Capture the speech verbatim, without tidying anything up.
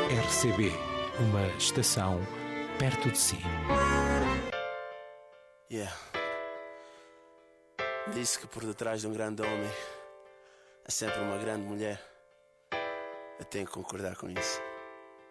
R C B, uma estação perto de si. Yeah. Disse que por detrás de um grande homem há sempre uma grande mulher. Eu tenho que concordar com isso.